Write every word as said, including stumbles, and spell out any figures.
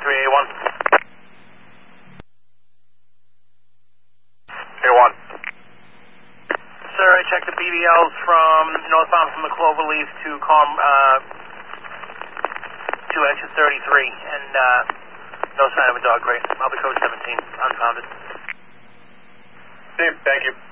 three A one. A one. Sir, I checked the B B Ls from northbound from the Cloverleaf to Com, uh, to exit thirty-three, and uh, no sign of a dog crate. I'll be code seventeen, unfounded. Steve, thank you.